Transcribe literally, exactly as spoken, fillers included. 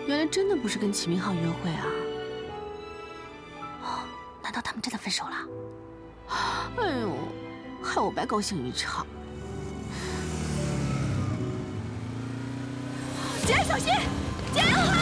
原来真的不是跟齐明浩约会啊！哦，难道他们真的分手了？哎呦，害我白高兴一场。姐，小心！姐！